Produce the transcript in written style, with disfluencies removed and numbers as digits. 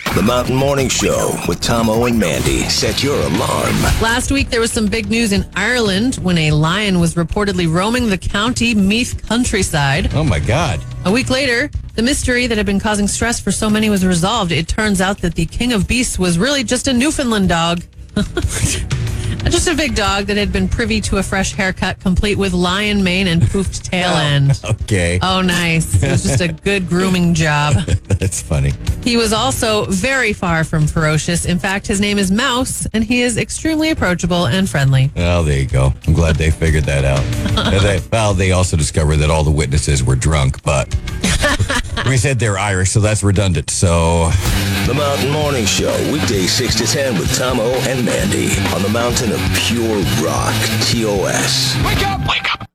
The Mountain Morning Show with Tom-O and Mandy. Set your alarm. Last week, there was some big news in Ireland when a lion was reportedly roaming the county Meath countryside. Oh, my God. A week later, the mystery that had been causing stress for so many was resolved. It turns out that the king of beasts was really just a Newfoundland dog. Just a big dog that had been privy to a fresh haircut, complete with lion mane and poofed tail end. Okay. Oh, nice. It was just a good grooming job. That's funny. He was also very far from ferocious. In fact, his name is Mouse, and he is extremely approachable and friendly. Well, there you go. I'm glad they figured that out. And they also discovered that all the witnesses were drunk, but we said they're Irish, so that's redundant. So, The Mountain Morning Show, weekdays 6 to 10 with Tom-O and Mandy on the mountain of pure rock, TOS. Wake up! Wake up!